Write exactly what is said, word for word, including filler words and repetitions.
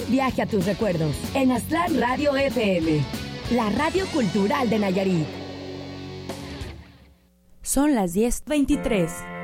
viaje a tus recuerdos en Aztlán Radio F M, la radio cultural de Nayarit. Son las diez veintitrés.